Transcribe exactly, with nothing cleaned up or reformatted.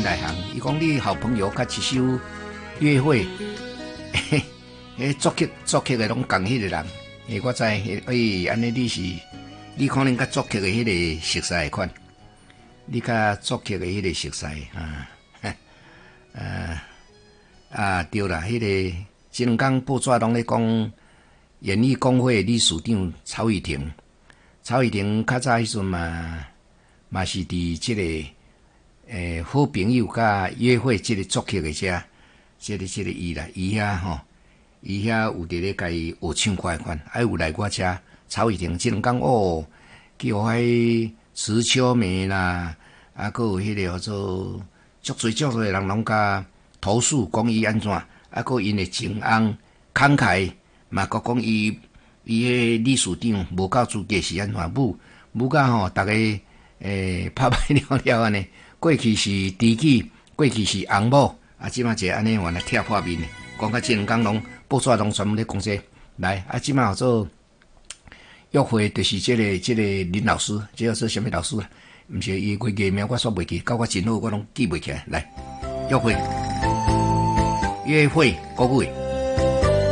内行，伊讲你好朋友甲一首约会，迄作曲作曲的拢共迄个人，诶，我知，诶，安尼你是，你可能甲作曲的迄个熟悉款，你甲作曲的迄个熟悉啊，呃啊对啦，迄、那个即两天报纸拢咧讲，演艺工会理事长曹雨婷，曹雨婷较早迄阵嘛，嘛是伫即、这个。诶，好朋友甲约会即个作曲的遮，即、這个即、這个伊啦，伊遐吼，伊遐有伫咧甲伊学唱歌款，还有来我遮曹雨婷即两天哦，叫迄池秋梅啦，啊，佮有迄个叫做足侪足侪人拢甲投诉讲伊安怎，啊，佮因的情翁慷慨嘛，佮讲伊伊迄理事长无够资格是安怎，母母甲吼，逐个诶拍歹了了安尼。过去是知己，过去是翁某，啊，即马一个安尼原来贴破面的，讲甲即两天拢报纸拢专门咧讲这，来啊，即马叫做约会，就是即、這个即、這个林老师，即叫做什么老师啊？毋是伊个艺名我煞袂记，搞我真好我拢记袂起来。来，约会，约会，各位。